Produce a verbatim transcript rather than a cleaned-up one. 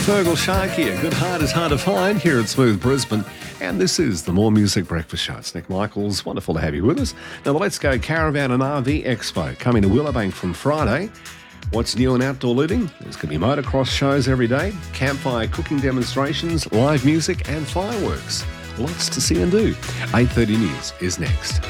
Fergal Shark here. Good heart is hard to find here at Smooth Brisbane. And this is the More Music Breakfast Show. It's Nick Michaels. Wonderful to have you with us. Now, the Let's Go Caravan and R V Expo coming to Willowbank from Friday. What's new in outdoor living? There's going to be motocross shows every day, campfire cooking demonstrations, live music and fireworks. Lots to see and do. eight thirty News is next.